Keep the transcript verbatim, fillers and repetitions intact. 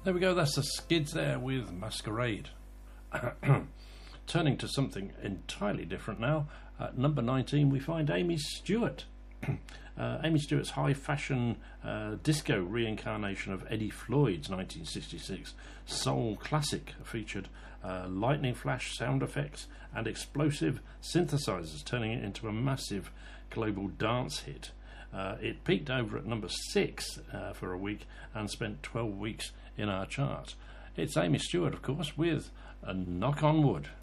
There we go, that's the Skids there with Masquerade. Turning to something entirely different now, at number nineteen we find Amy Stewart. uh, Amy Stewart's high fashion uh, disco reincarnation of Eddie Floyd's nineteen sixty-six soul classic featured uh, lightning flash sound effects and explosive synthesizers, turning it into a massive global dance hit. Uh, it peaked over at number six uh, for a week and spent twelve weeks in our chart. It's Amy Stewart, of course, with a Knock on Wood.